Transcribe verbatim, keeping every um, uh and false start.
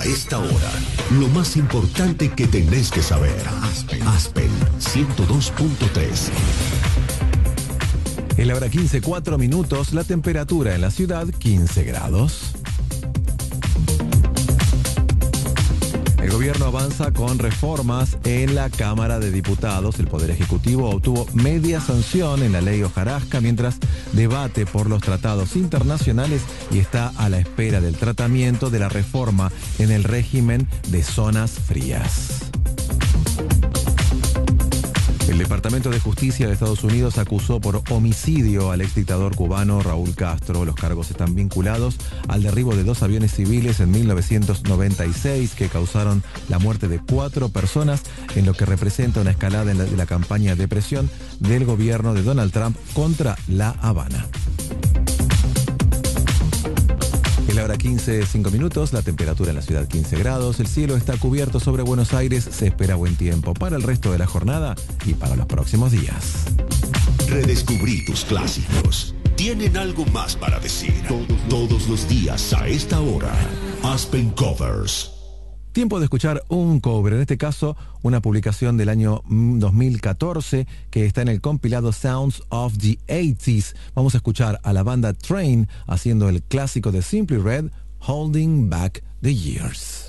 A esta hora, lo más importante que tenés que saber. Aspen, Aspen ciento dos punto tres. En la hora quince, cuatro minutos, la temperatura en la ciudad, quince grados. El gobierno avanza con reformas en la Cámara de Diputados. El Poder Ejecutivo obtuvo media sanción en la ley hojarasca mientras debate por los tratados internacionales y está a la espera del tratamiento de la reforma en el régimen de zonas frías. El Departamento de Justicia de Estados Unidos acusó por homicidio al exdictador cubano Raúl Castro. Los cargos están vinculados al derribo de dos aviones civiles en mil novecientos noventa y seis que causaron la muerte de cuatro personas, en lo que representa una escalada en la, de la campaña de presión del gobierno de Donald Trump contra La Habana. En la hora quince, cinco minutos, la temperatura en la ciudad quince grados, el cielo está cubierto sobre Buenos Aires, se espera buen tiempo para el resto de la jornada y para los próximos días. Redescubrí tus clásicos. Tienen algo más para decir. Todos, todos los días a esta hora. Aspen Covers. Tiempo de escuchar un cover, en este caso una publicación del año dos mil catorce que está en el compilado Sounds of the eighties. Vamos a escuchar a la banda Train haciendo el clásico de Simply Red, Holding Back the Years.